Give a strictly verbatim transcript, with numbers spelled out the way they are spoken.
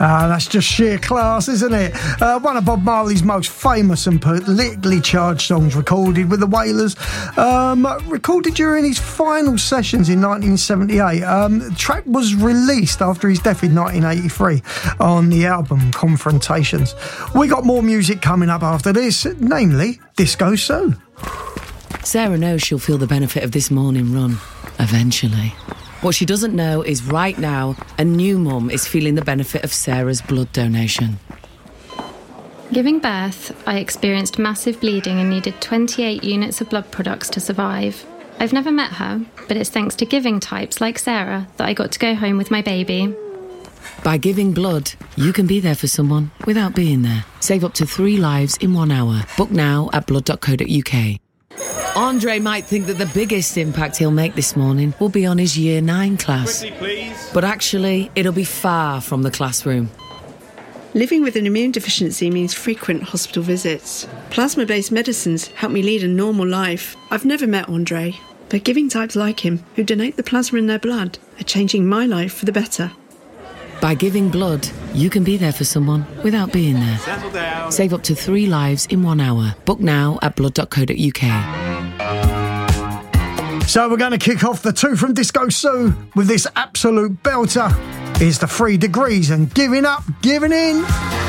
Uh, that's just sheer class, isn't it? Uh, one of Bob Marley's most famous and politically charged songs, recorded with the Wailers, um, recorded during his final sessions in nineteen seventy-eight. Um, the track was released after his death in nineteen eighty-three on the album Confrontations. We got more music coming up after this, namely Disco Sue. Sarah knows she'll feel the benefit of this morning run, eventually. What she doesn't know is right now, a new mum is feeling the benefit of Sarah's blood donation. Giving birth, I experienced massive bleeding and needed twenty-eight units of blood products to survive. I've never met her, but it's thanks to giving types like Sarah that I got to go home with my baby. By giving blood, you can be there for someone without being there. Save up to three lives in one hour. Book now at blood dot co dot uk. Andre might think that the biggest impact he'll make this morning will be on his year nine class. Quickly, please. But actually, it'll be far from the classroom. Living with an immune deficiency means frequent hospital visits. Plasma-based medicines help me lead a normal life. I've never met Andre, but giving types like him, who donate the plasma in their blood, are changing my life for the better. By giving blood, you can be there for someone without being there. Settle down. Save up to three lives in one hour. Book now at blood dot co dot uk. So we're going to kick off the two from Disco Sue with this absolute belter. Here's the Three Degrees and Giving Up, Giving In.